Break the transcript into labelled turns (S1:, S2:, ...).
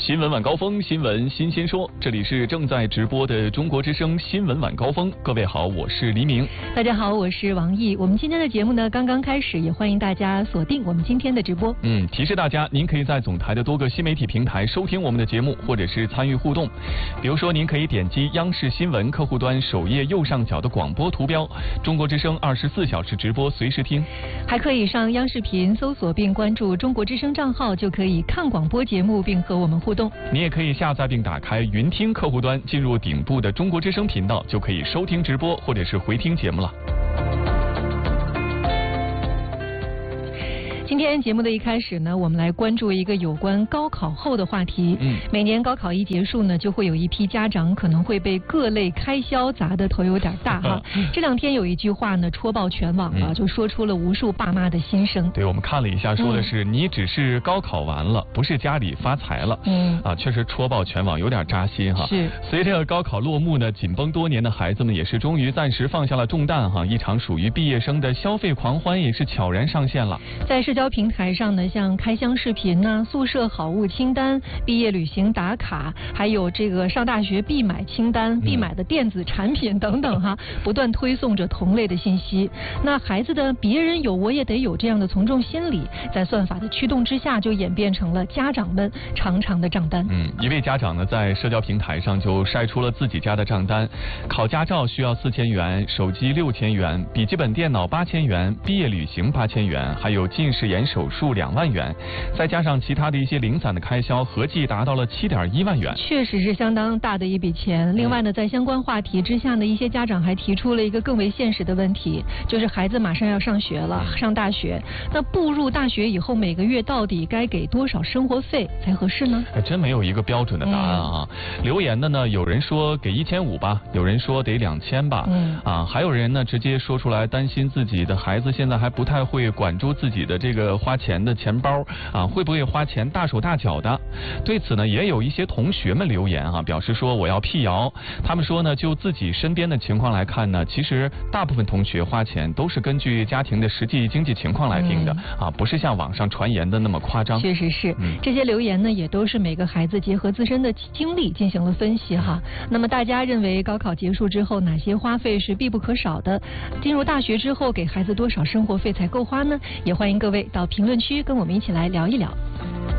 S1: 新闻晚高峰，新闻新鲜说，这里是正在直播的中国之声新闻晚高峰。各位好，我是黎明。
S2: 大家好，我是王毅。我们今天的节目呢刚刚开始，也欢迎大家锁定我们今天的直播。
S1: 提示大家，您可以在总台的多个新媒体平台收听我们的节目，或者是参与互动。比如说，您可以点击央视新闻客户端首页右上角的广播图标，中国之声24小时直播随时听。
S2: 还可以上央视频搜索并关注中国之声账号，就可以看广播节目并和我们互动。
S1: 你也可以下载并打开云听客户端，进入顶部的中国之声频道，就可以收听直播或者是回听节目了。
S2: 今天节目的一开始呢，我们来关注一个有关高考后的话题。每年高考一结束呢，就会有一批家长可能会被各类开销砸得头有点大哈。这两天有一句话呢戳爆全网了，就说出了无数爸妈的心声。
S1: 对，我们看了一下，说的是你只是高考完了，不是家里发财了。确实戳爆全网，有点扎心哈。
S2: 是。
S1: 随着高考落幕呢，紧绷多年的孩子们也是终于暂时放下了重担哈，一场属于毕业生的消费狂欢也是悄然上线了。
S2: 在社交平台上呢，像开箱视频呢、宿舍好物清单、毕业旅行打卡，还有这个上大学必买清单、必买的电子产品等等哈，不断推送着同类的信息。那孩子的别人有我也得有这样的从众心理，在算法的驱动之下，就演变成了家长们长长的账单。
S1: 一位家长呢在社交平台上就晒出了自己家的账单，考驾照需要4000元，手机6000元，笔记本电脑8000元，毕业旅行8000元，还有近视眼手术2万元，再加上其他的一些零散的开销，合计达到了7.1万元。
S2: 确实是相当大的一笔钱。另外呢，在相关话题之下呢，一些家长还提出了一个更为现实的问题，就是孩子马上要上学了，上大学，那步入大学以后，每个月到底该给多少生活费才合适呢？
S1: 还真没有一个标准的答案啊。留言的呢，有人说给1500吧，有人说得2000吧，还有人呢直接说出来，担心自己的孩子现在还不太会管住自己的这个花钱的钱包会不会花钱大手大脚的。对此呢，也有一些同学们留言表示说我要辟谣。他们说呢，就自己身边的情况来看呢，其实大部分同学花钱都是根据家庭的实际经济情况来定的不是像网上传言的那么夸张。
S2: 确实是，这些留言呢也都是每个孩子结合自身的经历进行了分析哈。那么大家认为高考结束之后哪些花费是必不可少的？进入大学之后给孩子多少生活费才够花呢？也欢迎各位到评论区跟我们一起来聊一聊。